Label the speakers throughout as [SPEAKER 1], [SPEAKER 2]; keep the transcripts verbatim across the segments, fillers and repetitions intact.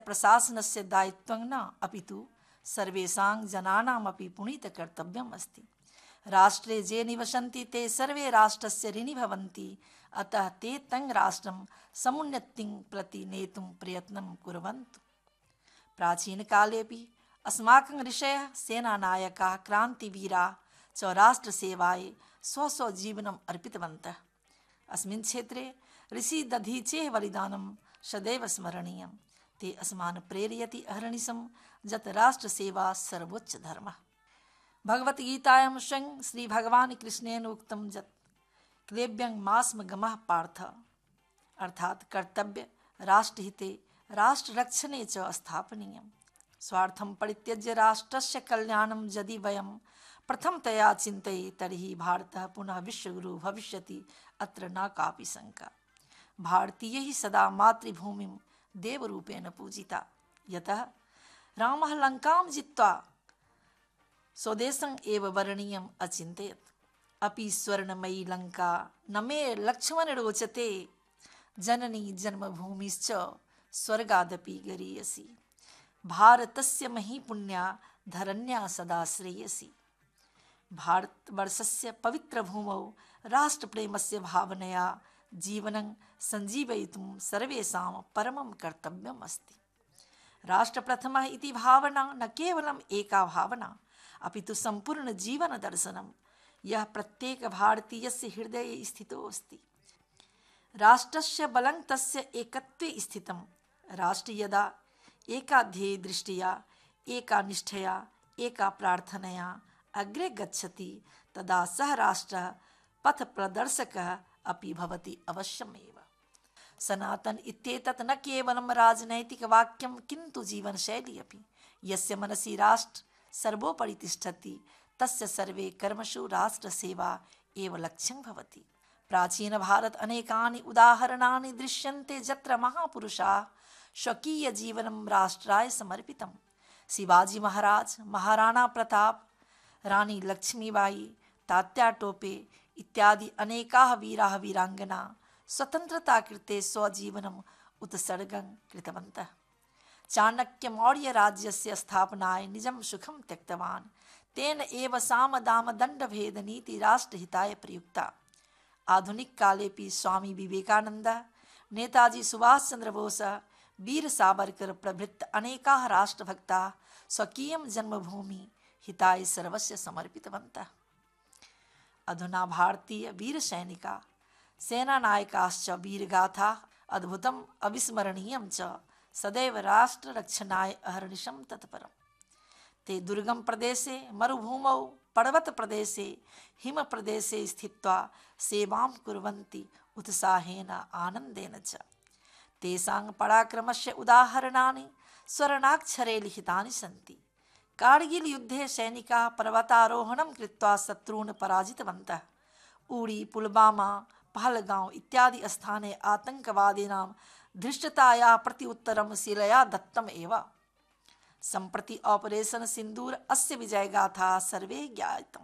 [SPEAKER 1] प्रशासनस्य दायित्वं न अपितु सर्वेषां जनानामपि पुनीतकर्तव्यम् अस्ति। राष्ट्रे ये निवसन्ति ते सर्वे राष्ट्रस्य ऋणी भवन्ति, अतः ते तं राष्ट्रं समुन्नतिं प्रति नेतुं प्रयत्नं कुर्वन्तु। प्राचीनकालेऽपि अस्माकं ऋषयः सेनानायकाः क्रान्तिवीराः च राष्ट्रसेवायै स्वस्वजीवनम् अर्पितवन्तः। अस्मिन् क्षेत्रे ऋषिदधीचेः बलिदानं सदैव स्मरणीयम्। ते अस्मान् प्रेरयति अहर्निशं यत् राष्ट्रसेवा सर्वोच्च धर्मः। भगवद्गीतायां स्वयं श्री भगवान् कृष्णेन उक्तं यत् क्लेब्यं मास्मगमः पार्थ, अर्थात कर्तव्य राष्ट्रहिते राष्ट्ररक्षणे च स्थापनीयम्। स्वार्थं परित्यज्य राष्ट्रस्य कल्याणं यदि वयं प्रथमतया चिन्तये तर्हि भारतः पुनः विश्वगुरुः भविष्यति, अत्र न कापि शङ्का। भारतीयैः सदा मातृभूमिं देवरूपेण पूजिता, यतः रामः लङ्कां जित्वा स्वदेशम् एव वरणीयम् अचिन्तयत्। अपि स्वर्णमयी लङ्का न मे लक्ष्मण रोचते, जननी जन्मभूमिश्च स्वर्गादपि गरीयसी। भारतस्य महिपुण्या धरण्या सदा श्रेयसी। भारतवर्षस्य पवित्रभूमौ राष्ट्रप्रेमस्य भावनया जीवनं सञ्जीवयितुं सर्वेषां परमं कर्तव्यम् अस्ति। राष्ट्रप्रथमः इति भावना न केवलम् एका भावना, अपि तु सम्पूर्ण जीवनदर्शनं, यः प्रत्येक भारतीयस्य हृदये स्थितो अस्ति। राष्ट्रस्य बलं तस्य एकत्वे स्थितं। राष्ट्र यदा एकाध्येयदृष्ट्या, एका निष्ठया, एका प्रार्थनया अग्रे गच्छति, तदा सः राष्ट्रः पथप्रदर्शकः अपि भवति अवश्यमेव। सनातन इत्येतत् न केवलं राजनैतिकवाक्यं किन्तु जीवनशैली अपि। यस्य मनसि राष्ट्र सर्वोपरि तिष्ठति, तस्य सर्वे कर्मसु राष्ट्रसेवा एव लक्ष्यं भवति। प्राचीनभारत अनेकानि उदाहरणानि दृश्यन्ते यत्र महापुरुषाः स्वकीयजीवनं राष्ट्राय समर्पितम्। शिवाजी महाराज, महाराणा प्रताप, रानी लक्ष्मीबाई, तात्या टोपे इत्यादि अनेकाः वीराः वीराङ्गना स्वतन्त्रता कृते स्वजीवनम् उत्सर्गं कृतवन्तः। चाणक्य मौर्य राज्यस्य स्थापनाय निजं सुखं त्यक्तवान्। तेन एव सामदामदण्डभेदनीति राष्ट्रहिताय प्रयुक्ता। आधुनिककालेऽपि स्वामी विवेकानन्दः, नेताजी सुभाष चन्द्र बोसः, वीर सावरकर प्रभृत अनेकाः राष्ट्रभक्ताः स्वकीयं जन्मभूमि हिताय सर्वस्य समर्पितवन्तः। अधुना भारतीय वीरसैनिकाः, सेनानायकाश्च वीरगाथाः अद्भुतम् अविस्मरणीयं च सदैव राष्ट्ररक्षणाय अहर्निशं तत्परम्। ते दुर्गम प्रदेशे, मरुभूमौ, पर्वतप्रदेशे, हिमप्रदेशे स्थित्वा सेवां कुर्वन्ति उत्साहेन आनन्देन च। तेषां पराक्रमस्य उदाहरणानि स्वर्णाक्षरे लिखितानि सन्ति। कारगिल युद्धे सैनिकाः पर्वतारोहणं कृत्वा शत्रून् पराजितवन्तः। उरी, पुलवामा, पहलगांव इत्यादि स्थाने आतङ्कवादिनां धृष्टतायाः प्रत्युत्तरं शिलया दत्तम् एव। सम्प्रति ऑपरेशन सिन्दूर अस्य विजयगाथा सर्वे ज्ञायतम्।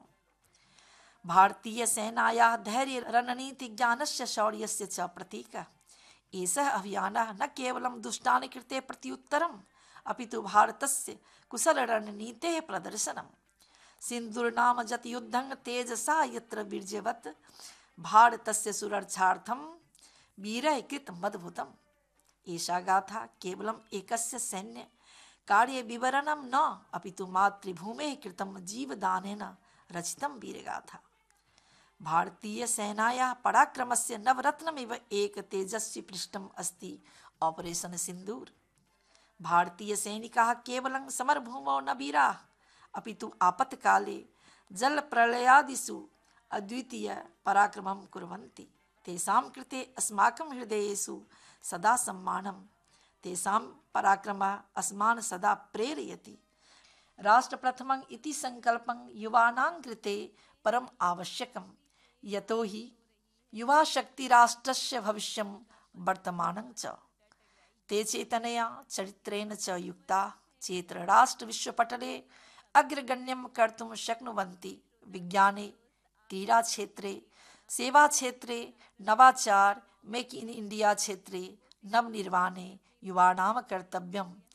[SPEAKER 1] भारतीय सेनायाः धैर्य रणनीतिज्ञानस्य शौर्यस्य च प्रतीकः। एषः अभियानः न केवलं दुष्टानि कृते प्रत्युत्तरम्, अपि तु भारतस्य कुशलरणनीतेः प्रदर्शनम्। सिन्दूर नाम यत् युद्धं तेजसा यत्र वीर्यवत्, भारतस्य सुरक्षार्थं वीरैः कृतमद्भुतम्। एषा गाथा केवलम् एकस्य सैन्य कार्यविवरणं न, अपि तु मातृभूमेः कृतं जीवदानेन रचितं वीरगाथा। भारतीय सेनायाः पराक्रमस्य नवरत्नमिव एक तेजस्वी पृष्ठम् अस्ति ऑपरेशन सिन्दूर। भारतीय सैनिकाः केवलं समरभूमौ न वीराः, अपि तु आपत्काले जलप्रलयादिषु अद्वितीय पराक्रमं कुर्वन्ति। तेषां कृते अस्माकं हृदयेषु सदा सम्मानम्। तेषां पराक्रमः अस्मान् सदा प्रेरयति। राष्ट्रप्रथमम् इति सङ्कल्पं युवानां कृते परम् आवश्यकम्, यतो हि युवा शक्ति राष्ट्रस्य भविष्यं वर्तमानं च। ते चेतनया चरित्रेण च युक्ताः चेत् राष्ट्रविश्वपटले अग्रगण्यं कर्तुं शक्नुवन्ति। विज्ञाने, क्रीडाक्षेत्रे, सेवाक्षेत्रे, नवाचार, मेक इन इंडिया क्षेत्रे, नवनिर्माणे युवानां कर्तव्यं